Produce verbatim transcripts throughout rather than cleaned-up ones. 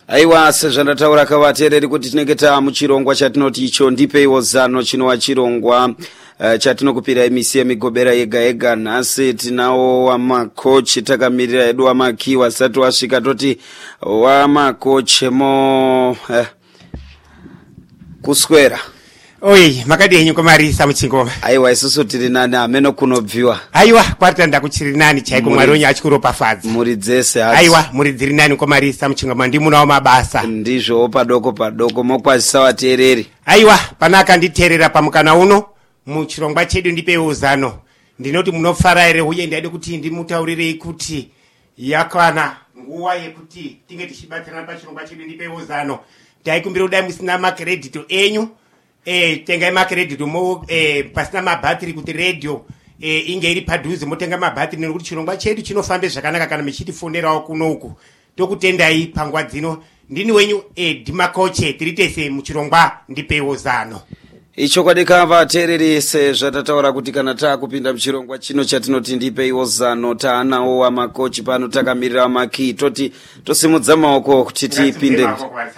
Aiwa sezvandataura kavateereri kuti tinenge tamuchirongwa chatinoti icho ndipeiwo zano chinova chirongwa uh, chatinokupirai misi yemigobera yega yega. Nhasi tinawo wamakochi takamirira edu wamaki wasati wasvika toti wamakochi mo uh, kuswera. Oi, makadi henyu komarisa muchingoma. Aiwa isusu tiri nani ameno kunobviwa. Aiwa kwatanda kuchiri nani chaiko Mwari achikuropafadza. Muri dzese asi. Aiwa muri dziri nani komarisa muchingoma ndimunawo mabasa. Ndizvo padoko padoko mokwazisa vateereri. Aiwa panaka nditeerera pamukana uno muchirongwa chedu ndipeiwo zano. Ndinoti munofara ere uye ndade kuti ndimutaurirei kuti yakwana nguva yekuti tinge tichibatsirana pachirongwa chedu ndipeiwo zano. Taikumbira kudai musina makiredhito enyu. Eh tenga makiredhito mo eh pasina mabattery kuti radio eh inge iri padhuze motenga mabattery nekuti chirongwa chedu chinofamba zvakanaka kana mechitifonerawo kunoku. Tokutendai pangwa dzino ndini wenyu eh Dimakoche tiritese muchirongwa ndipeiwo zano. Icho kwadika vateereri sezvatataura kuti kana taakupinda muchirongwa chino chatinoti ndipeiwo zano taanawo wamakochi pano takamirira wamaki toti tosimudza maoko kuti tipinde.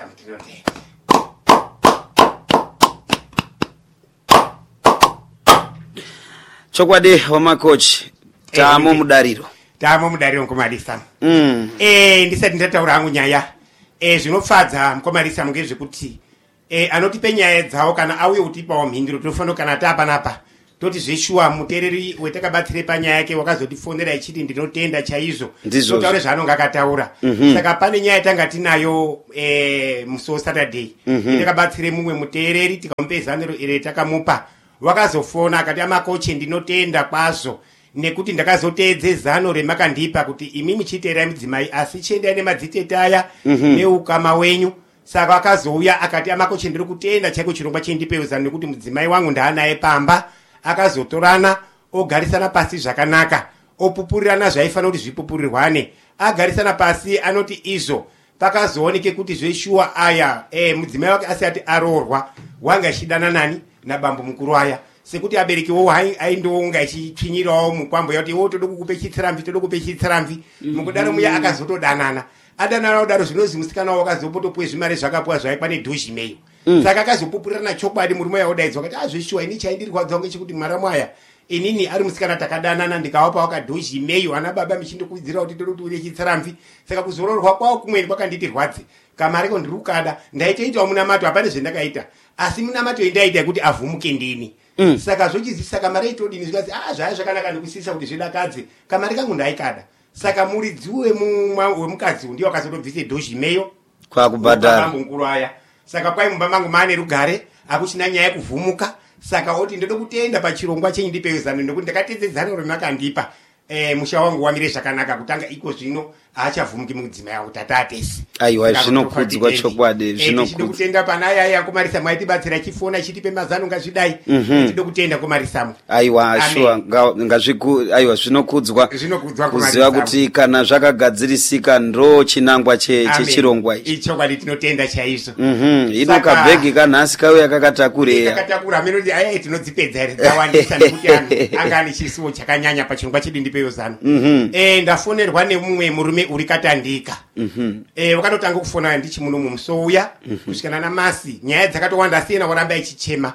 Chokwadi wamakochi taamo mudariro. Taamo mudariro mkomarisa. Mm. Eh ndisati ndataura hangu nyaya. Eh zvinofadza mkomarisa ngezvekuti eh anotipe nyaya dzawo kana auye utipawo mhinduro tofanira kana tapanapa toti zveshuwa muteereri wetakabatsire panyaya yake wakazotifonera ichiti ndinotenda chaizvo totaure zvaanonga akataura. Mm-hmm. Saka pane nyaya tanga tinayo eh muso Saturday. Mm-hmm. Takabatsire mumwe muteereri tikamupe zaniro ire takamupa wakazofona akati amakoche ndinotenda kwazvo nekuti ndakazoteedze zano remakandipa kuti imi muchiteera mudzimai asi chienda nemadzitetaya mm-hmm. neukama wenyu. Saka akazouya akati amakoche ndiri kutenda chaiko chirongwa chendipeiwo zano nekuti mudzimai wangu ndaanaye pamba. Akazotorana ogarisana pasi zvakanaka opupurirana zvaifanira kuti zvipupurirwane. Agarisana pasi anoti izvo pakazooneke kuti zveshuwa aya eh mudzimai wake asati aroorwa wanga chidana nani nabambo mukuru aya sekuti abereki wo aindonga ichitsvinyirawo mukwambo yati wo toda kukupe chitsiramvi toda kukupe chitsiramvi mukudaro muya akazotodanana adanana udaro zvinozi musikana wakazopotopuwe zvimare zvakapuwa zvaikwa nedhoshi meyo. Mm. Saka akazopupurirana chokwadi murume yaudaidzwa kuti azvishuwa ini chaindirwadza ngechekuti mwara mwaya inini ari musikana takadanana ndikawapa wakadhoshi meyo ana baba michindokudzira kuti toda kuti ure chitsiramvi. Saka kuzororwa kwawo kumweni kwakanditi rwadze kamareko ndirukada ndaitoitawo munamato hapana zvendakaita asi munamato endaita kuti avhumuke ndini. Mm. Saka zvochizisa kamari itodini zvikazi ah zvaya zvakanaka ndikusisa kuti zvidakadze kamari kangu ndaikada. Saka muridzi wemukadzi ndiye wakazotobvise dhoshi meyo kwa kubhadhara mukuru aya. Saka kwai mumba mangu maane rugare akuchina nyaya yekuvhumuka. Saka oti ndoda kutenda pachirongwa chenyu ndipeiwo zano nekuti ndakatedze zano remakandipa eh musha wangu wamire zvakanaka kutanga iko zvino aachavhumuki mudzimai wangu tatatesi. Aiwa zvinokudzwa chokwadi zvinokudzwa. Eh kutenda panaya aya kumarisa mwaitibatsira chifona chitipe mazano ngazvidai. Tinoda kutenda kumarisa. Aiwa shuwa ngazviku aiwa zvinokudzwa. Zvinokudzwa kuziva kuti kana zvakagadzirisika ndo chinangwa chechirongwa ichi. Icho kwadi tinotenda chaizvo. Mhm. Ino kabhegi kanhasi kauya kakatakureya. Kakatakura menoti aya tinodzipedza ere dzawandisa nekuti angani chisuwo chakanyanya pachirongwa chedu ndipeiwo zano. Eh ndafonerwa nemumwe murume uri katandika. Mhm. Eh wakatotanga kufona ndichi muno mumusouya kusvikana namasi nyaya dzakatowanda siyena waramba ichichema.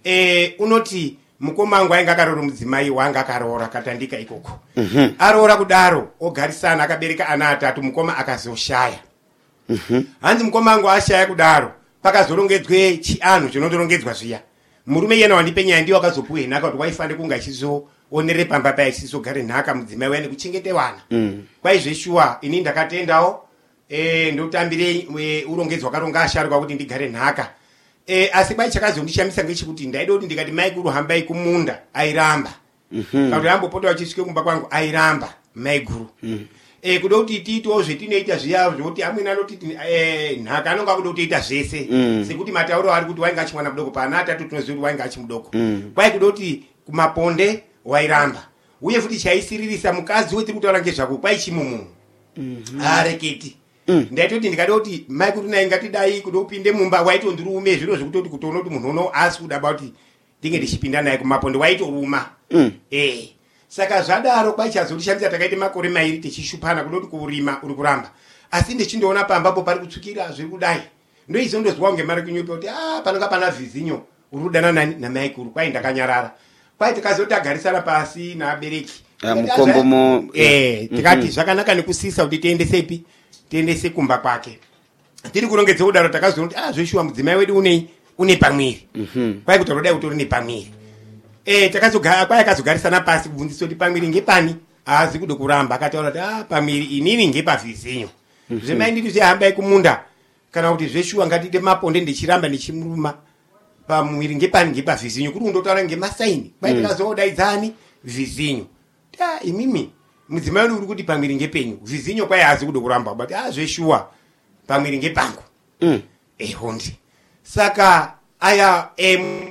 Eh unoti mukomangu ainga akarora mudzimai wanga akarora katandika ikoko. Mm-hmm. Arora kudaro ogarisana akabereka ana atatu mukoma akazoshaya. Mhm. Hanzi mukomangu ashaya kudaro pakazorongedzwe chianhu chinondorongedzwa zviya. Murume yena wandipe nyaya ndiye wakazopuwe nhaka kuti waifane kunga ichizo onere pamba pa ichizogare nhaka mudzimai wene kuchengete wana. Mm. Kwai zveshuwa ini ndakatendawo eh ndotambire urongedzwa karonga asharuka kuti ndigare nhaka. Eh asi kwai chakazondishamisa ngechikuti ndaida kuti ndikati mai guru hambai kumunda airamba. Mhm. Kuti ambopota wachisvike kumba kwangu airamba mai guru. Mhm. Eh kuda kuti tiitwo zvetinoita zviya zvoti amweni anoti eh nhaka anonga kuda kutoita zvese. Mm. Sekuti matauro ari kuti wainga achimwana mudoko pana atatu tunoziva kuti wainga achimudoko. Mm. Kwai kuda kuti kumaponde wairamba. Uye futi chaisiririsa mukazi wetiri kutaura ngezvako kwai chimumu. Mhm. Areketi. Mm. Ndaitoti ndikada kuti mai kuti naye ngatidai kuda kupinde mumba waitondirume zviro zvekutoti kutoona kuti munhu uno asi kuda bauti ndinge ndichipinda naye kumaponde waitoruma. Mm. Eh Saka zvadaro kwai chazondishamisa takaita makore mairi tichishupana kuda kuti kurima uri kuramba. asi ndichindoona pambapo pari kutsukira zviri kudai ndoizondozwa kunge mari kunyopa kuti ah panonga pana vhizinyo uri kudana nani namaikuru kwai ndakanyarara kwai tikazotagarisana pasi naabereki mukombomo eh tikati zvakanaka nekusisa kuti tiendesepi tiendese kumba kwake tiri kurongedza kudaro takazoona kuti ah zveshuwa mudzimai wedu unei une pamwiri kwai kuti rodai utori nepamwiri eh takazogara kwai akazogarisana pasi kubvunzisa kuti pamwiri ngepani haazi kude kuramba akataura kuti ah pamwiri inini ngepavhizinyo zvemai nditi zvihambai kumunda kana kuti zveshuwa ngatiite maponde ndichiramba ndichimuruma pamwiri ngepani ngepavhizinyo kuri kundotaura ngemasaini kwai tikazodaidzani vhizinyo ta imimi mudzimai wedu uri kuti pamwiri ngepenyu vhizinyo kwai haazi kude kuramba but ah zveshuwa pamwiri ngepangu mm. eh hondi saka aya em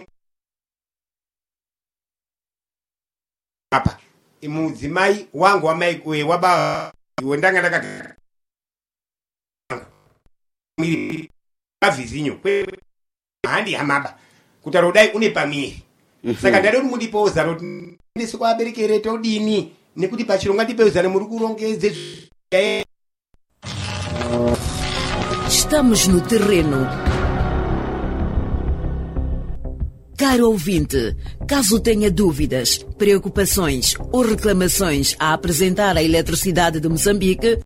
apa mudzimai wangu wamai waba wendanga ndaka mwiri pavhizinyo handi hamaba kutaura kudai une pamwiri saka ndade kuti mundipewo zano kuti ndisi kwaberekere todini nekuti pachirongwa ndipewo zano muri kurongedze. Estamos no terreno. Caro ouvinte, caso tenha dúvidas, preocupações ou reclamações a apresentar à Eletricidade de Moçambique,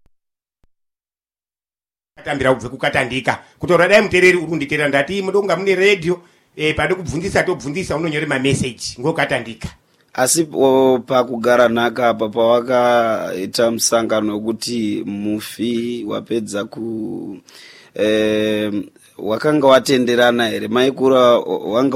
atambira kubve kukatandika kutora dai mutereri uri kunditeera ndati mudonga mune radio eh pade kubvunzisa tobvunzisa unonyore ma message ngokatandika. Asi pakugara nhaka apa pawakaita musangano wekuti mufi wapedza ku eh wakanga watenderana here maikura wanga